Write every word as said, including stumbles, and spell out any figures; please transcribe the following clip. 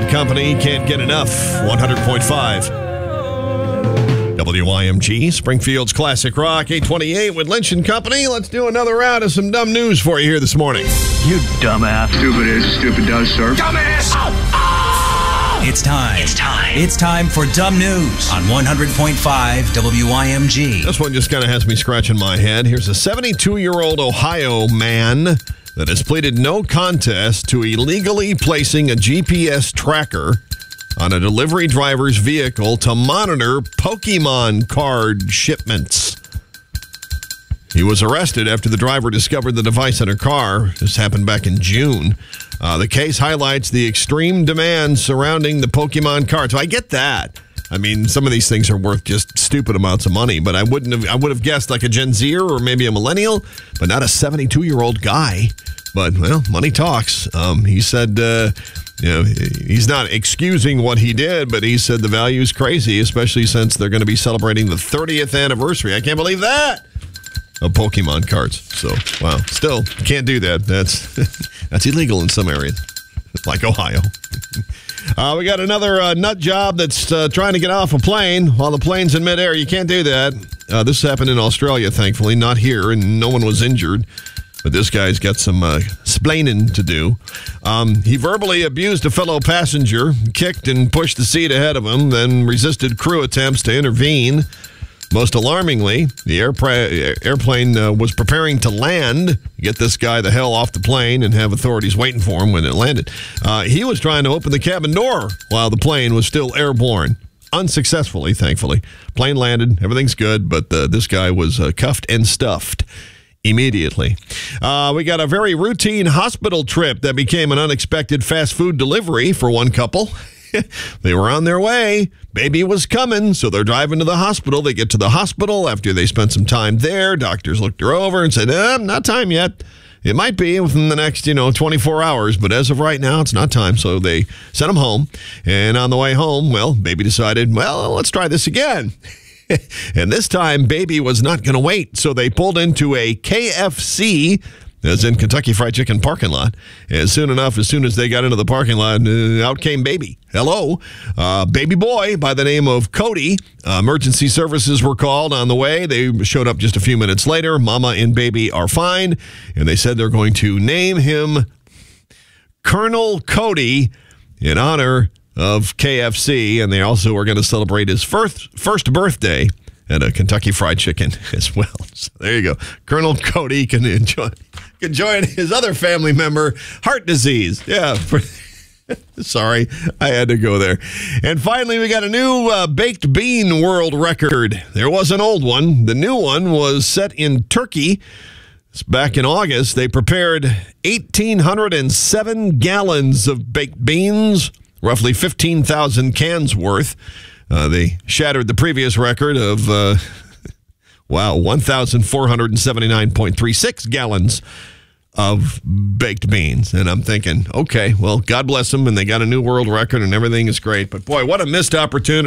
Company, Can't Get Enough, one hundred point five. W I M G, Springfield's Classic Rock, eight twenty-eight with Lynch and Company. Let's do another round of some dumb news for you here this morning. You dumbass. Stupid is, stupid does, sir. Dumbass! Oh, oh! It's time. It's time. It's time for Dumb News on one hundred point five W I M G. This one just kind of has me scratching my head. Here's a seventy-two-year-old Ohio man that has pleaded no contest to illegally placing a G P S tracker on a delivery driver's vehicle to monitor Pokemon card shipments. He was arrested after the driver discovered the device in her car. This happened back in June. Uh, the case highlights the extreme demand surrounding the Pokemon cards. So I get that. I mean, some of these things are worth just stupid amounts of money, but I wouldn't have, I would have guessed like a Gen Zer or maybe a millennial, but not a seventy-two-year-old guy. But, well, money talks. Um, he said, uh, you know, he's not excusing what he did, but he said the value is crazy, especially since they're going to be celebrating the thirtieth anniversary. I can't believe that. Of Pokemon cards. So, wow. Still, can't do that. That's that's illegal in some areas, like Ohio. Uh, we got another uh, nut job that's uh, trying to get off a plane while the plane's in midair. You can't do that. Uh, this happened in Australia, thankfully, not here, and no one was injured. But this guy's got some uh, splaining to do. Um, he verbally abused a fellow passenger, kicked and pushed the seat ahead of him, then resisted crew attempts to intervene. Most alarmingly, the airpra- airplane uh, was preparing to land, get this guy the hell off the plane and have authorities waiting for him when it landed. Uh, he was trying to open the cabin door while the plane was still airborne. Unsuccessfully, thankfully. Plane landed, everything's good, but uh, this guy was uh, cuffed and stuffed immediately. Uh, we got a very routine hospital trip that became an unexpected fast food delivery for one couple. They were on their way. Baby was coming, so they're driving to the hospital. They get to the hospital after they spent some time there. Doctors looked her over and said, eh, not time yet. It might be within the next, you know, twenty-four hours, but as of right now, it's not time. So they sent them home. And on the way home, well, baby decided, well, let's try this again. And this time, baby was not going to wait. So they pulled into a K F C, as in Kentucky Fried Chicken parking lot. And soon enough, as soon as they got into the parking lot, uh, out came baby. Hello. Uh, baby boy by the name of Cody. Uh, emergency services were called on the way. They showed up just a few minutes later. Mama and baby are fine. And they said they're going to name him Colonel Cody in honor of K F C. And they also are going to celebrate his first, first birthday at a Kentucky Fried Chicken as well. So there you go. Colonel Cody can enjoy, can join his other family member, heart disease. Yeah. Sorry, I had to go there. And finally, we got a new uh, baked bean world record. There was an old one. The new one was set in Turkey. It's back in August. They prepared one thousand eight hundred seven gallons of baked beans, roughly fifteen thousand cans worth. Uh, they shattered the previous record of, uh, wow, one thousand four hundred seventy-nine point three six gallons of baked beans. And I'm thinking, okay, well, God bless them, and they got a new world record, and everything is great. But, boy, what a missed opportunity.